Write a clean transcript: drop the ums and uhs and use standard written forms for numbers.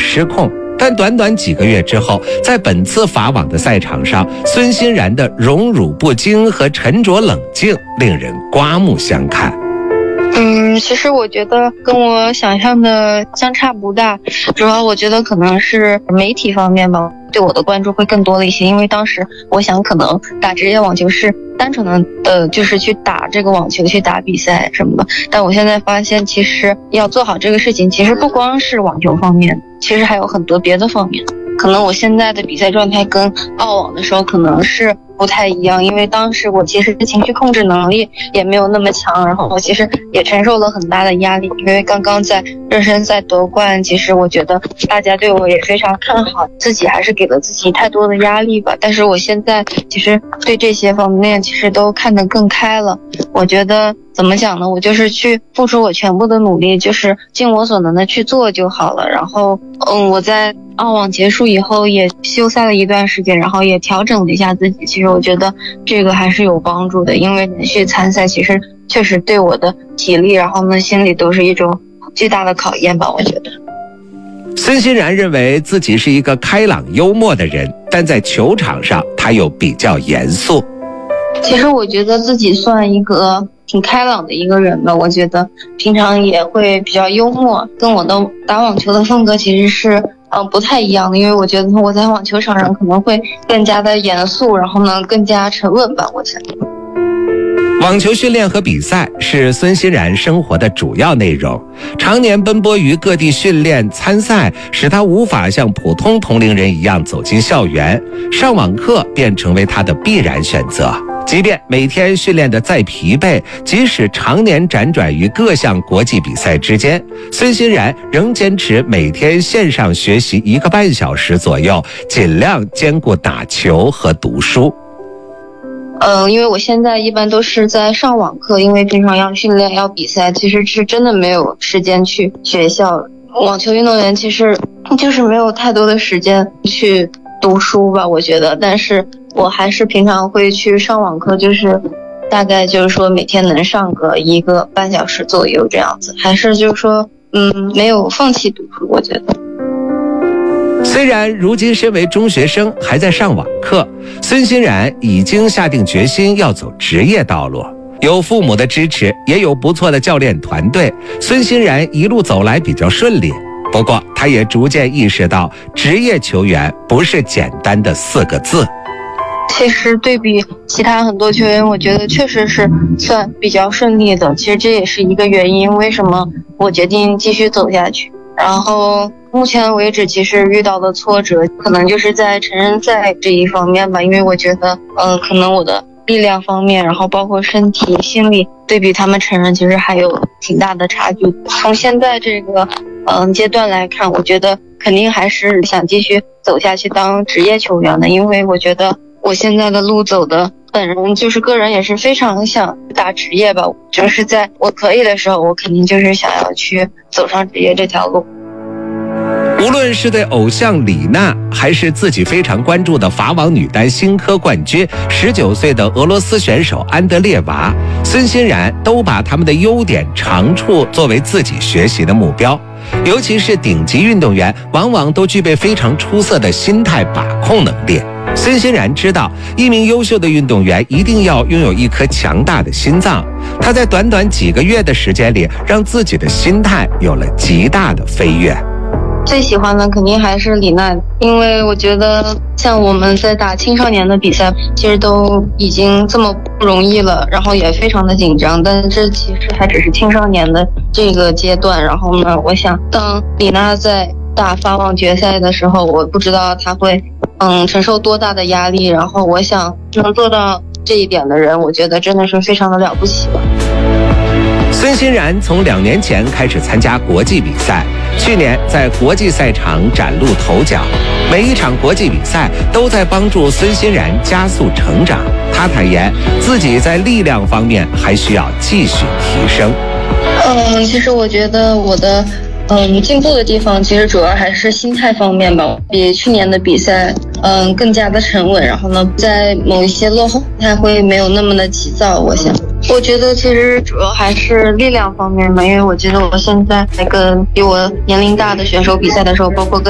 失控。但短短几个月之后，在本次法网的赛场上，孙欣然的荣辱不惊和沉着冷静令人刮目相看。 其实我觉得跟我想象的相差不大，主要我觉得可能是媒体方面吧，对我的关注会更多了一些。因为当时我想可能打职业网球是单纯的就是去打这个网球，去打比赛什么的，但我现在发现其实要做好这个事情，其实不光是网球方面，其实还有很多别的方面。可能我现在的比赛状态跟澳网的时候可能是不太一样，因为当时我其实情绪控制能力也没有那么强，然后我其实也承受了很大的压力，因为刚刚在热身赛夺冠，其实我觉得大家对我也非常看好，自己还是给了自己太多的压力吧。但是我现在其实对这些方面其实都看得更开了，我觉得怎么讲呢，我就是去付出我全部的努力，就是尽我所能的去做就好了。然后我在澳网结束以后也休赛了一段时间，然后也调整了一下自己，其实我觉得这个还是有帮助的，因为连续参赛其实确实对我的体力然后呢心理都是一种巨大的考验吧，我觉得。 孙欣然认为自己是一个开朗幽默的人，但在球场上他又比较严肃。 其实我觉得自己算一个挺开朗的一个人吧，我觉得平常也会比较幽默，跟我的打网球的风格其实是不太一样的，因为我觉得我在网球场上可能会更加的严肃，然后呢更加沉稳吧，我想。 网球训练和比赛是孙欣然生活的主要内容，常年奔波于各地训练参赛，使他无法像普通同龄人一样走进校园，上网课便成为他的必然选择。即便每天训练得再疲惫，即使常年辗转于各项国际比赛之间，孙欣然仍坚持每天线上学习1个半小时左右，尽量兼顾打球和读书。 因为我现在一般都是在上网课，因为平常要训练要比赛，其实是真的没有时间去学校。网球运动员其实就是没有太多的时间去读书吧，我觉得，但是我还是平常会去上网课，就是大概就是说每天能上个1个半小时左右这样子，还是就是说没有放弃读书，我觉得。 虽然如今身为中学生还在上网课，孙欣然已经下定决心要走职业道路。有父母的支持，也有不错的教练团队，孙欣然一路走来比较顺利。不过他也逐渐意识到，职业球员不是简单的4个字。 其实对比其他很多球员，我觉得确实是算比较顺利的，其实这也是一个原因，为什么我决定继续走下去。然后目前为止其实遇到的挫折可能就是在成人赛这一方面吧，因为我觉得可能我的力量方面，然后包括身体心理对比他们成人其实还有挺大的差距。从现在这个阶段来看，我觉得肯定还是想继续走下去当职业球员的，因为我觉得我现在的路走的本人就是个人也是非常想打职业吧，就是在我可以的时候，我肯定就是想要去走上职业这条路。 无论是对偶像李娜，还是自己非常关注的法网女单新科冠军19岁的俄罗斯选手安德烈娃，孙欣然都把他们的优点长处作为自己学习的目标。尤其是顶级运动员往往都具备非常出色的心态把控能力。孙欣然知道，一名优秀的运动员一定要拥有一颗强大的心脏。他在短短几个月的时间里，让自己的心态有了极大的飞跃。 最喜欢的肯定还是李娜，因为我觉得像我们在打青少年的比赛，其实都已经这么不容易了，然后也非常的紧张，但这其实还只是青少年的这个阶段。然后呢，我想当李娜在打法网决赛的时候，我不知道她会承受多大的压力，然后我想能做到这一点的人，我觉得真的是非常的了不起了。 孙欣然从2年前开始参加国际比赛，去年在国际赛场崭露头角，每一场国际比赛都在帮助孙欣然加速成长。他坦言自己在力量方面还需要继续提升。 其实我觉得我的进步的地方其实主要还是心态方面吧，比去年的比赛更加的沉稳，然后呢在某一些落后才会没有那么的急躁。我觉得其实主要还是力量方面吧，因为我觉得我现在跟比我年龄大的选手比赛的时候，包括跟